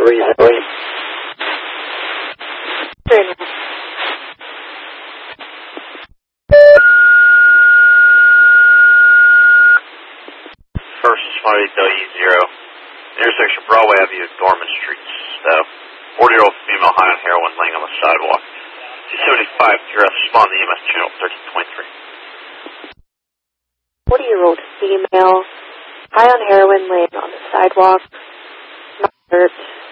reasonably. First is 28W0. Intersection Broadway Avenue, Dorman Street. 40-year-old female high on heroin laying on the sidewalk. 275, you're respond to EMS channel 1323. 40-year-old female high on heroin laying on the sidewalk. Not hurt.